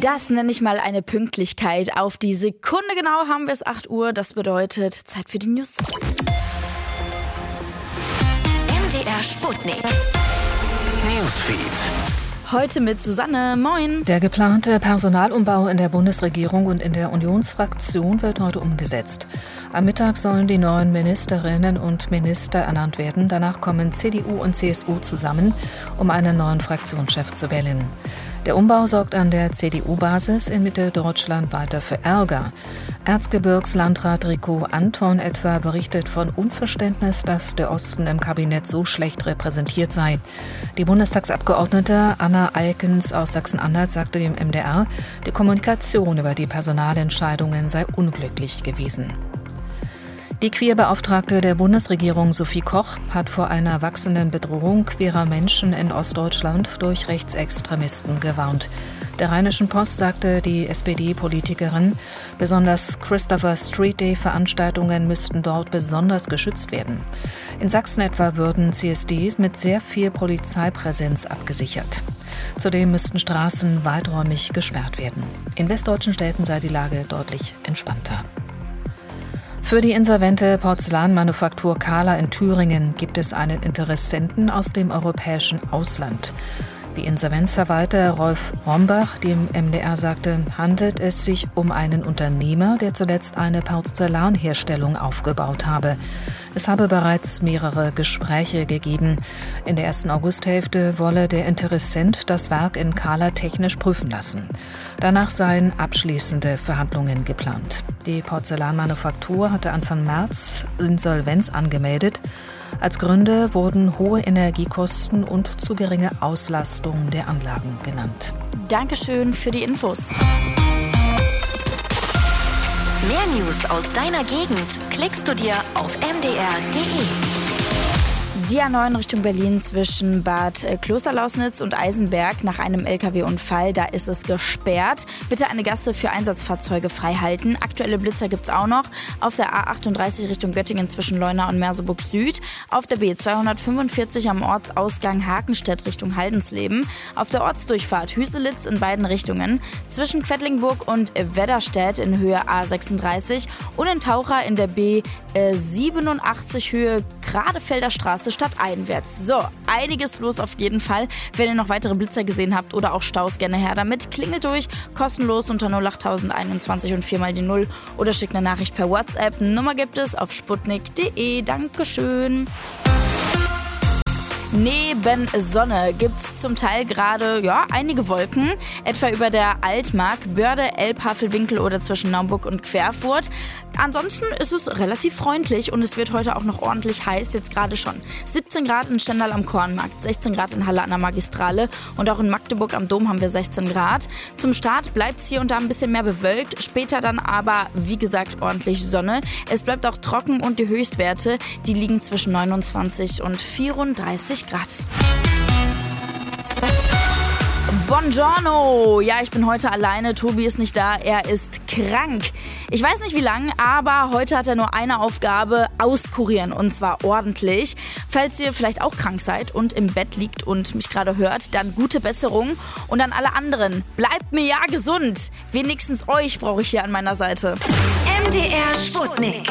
Das nenne ich mal eine Pünktlichkeit. Auf die Sekunde genau haben wir es 8 Uhr. Das bedeutet Zeit für die News. MDR Sputnik Newsfeed. Heute mit Susanne. Moin. Der geplante Personalumbau in der Bundesregierung und in der Unionsfraktion wird heute umgesetzt. Am Mittag sollen die neuen Ministerinnen und Minister ernannt werden. Danach kommen CDU und CSU zusammen, um einen neuen Fraktionschef zu wählen. Der Umbau sorgt an der CDU-Basis in Mitteldeutschland weiter für Ärger. Erzgebirgslandrat Rico Anton etwa berichtet von Unverständnis, dass der Osten im Kabinett so schlecht repräsentiert sei. Die Bundestagsabgeordnete Anna Alkens aus Sachsen-Anhalt sagte dem MDR, die Kommunikation über die Personalentscheidungen sei unglücklich gewesen. Die Queerbeauftragte der Bundesregierung Sophie Koch hat vor einer wachsenden Bedrohung queerer Menschen in Ostdeutschland durch Rechtsextremisten gewarnt. Der Rheinischen Post sagte die SPD-Politikerin, besonders Christopher Street Day-Veranstaltungen müssten dort besonders geschützt werden. In Sachsen etwa würden CSDs mit sehr viel Polizeipräsenz abgesichert. Zudem müssten Straßen weiträumig gesperrt werden. In westdeutschen Städten sei die Lage deutlich entspannter. Für die insolvente Porzellanmanufaktur Kahler in Thüringen gibt es einen Interessenten aus dem europäischen Ausland. Wie Insolvenzverwalter Rolf Rombach dem MDR sagte, handelt es sich um einen Unternehmer, der zuletzt eine Porzellanherstellung aufgebaut habe. Es habe bereits mehrere Gespräche gegeben. In der ersten Augusthälfte wolle der Interessent das Werk in Kahler technisch prüfen lassen. Danach seien abschließende Verhandlungen geplant. Die Porzellanmanufaktur hatte Anfang März Insolvenz angemeldet. Als Gründe wurden hohe Energiekosten und zu geringe Auslastung der Anlagen genannt. Dankeschön für die Infos. Mehr News aus deiner Gegend klickst du dir auf mdr.de. Die A9 Richtung Berlin zwischen Bad Klosterlausnitz und Eisenberg nach einem LKW-Unfall, da ist es gesperrt. Bitte eine Gasse für Einsatzfahrzeuge freihalten. Aktuelle Blitzer gibt's auch noch. Auf der A38 Richtung Göttingen zwischen Leuna und Merseburg Süd. Auf der B245 am Ortsausgang Hakenstedt Richtung Haldensleben. Auf der Ortsdurchfahrt Hüselitz in beiden Richtungen. Zwischen Quedlinburg und Wedderstedt in Höhe A36 und in Taucher in der B87 Höhe Gradefelder Straße stadteinwärts. So, einiges los auf jeden Fall. Wenn ihr noch weitere Blitzer gesehen habt oder auch Staus, gerne her damit. Klingelt durch, kostenlos unter 08021 und 4 mal die 0 oder schickt eine Nachricht per WhatsApp. Nummer gibt es auf sputnik.de. Dankeschön. Neben Sonne gibt's zum Teil gerade einige Wolken, etwa über der Altmark, Börde, Elbhavelwinkel oder zwischen Naumburg und Querfurt. Ansonsten ist es relativ freundlich und es wird heute auch noch ordentlich heiß, jetzt gerade schon. 17 Grad in Stendal am Kornmarkt, 16 Grad in Halle an der Magistrale und auch in Magdeburg am Dom haben wir 16 Grad. Zum Start bleibt's hier und da ein bisschen mehr bewölkt, später dann aber, wie gesagt, ordentlich Sonne. Es bleibt auch trocken und die Höchstwerte, die liegen zwischen 29 und 34 Grad. Buongiorno! Ja, ich bin heute alleine. Tobi ist nicht da. Er ist krank. Ich weiß nicht wie lang, aber heute hat er nur eine Aufgabe: auskurieren. Und zwar ordentlich. Falls ihr vielleicht auch krank seid und im Bett liegt und mich gerade hört, dann gute Besserung. Und an alle anderen, bleibt mir ja gesund. Wenigstens euch brauche ich hier an meiner Seite. MDR Sputnik.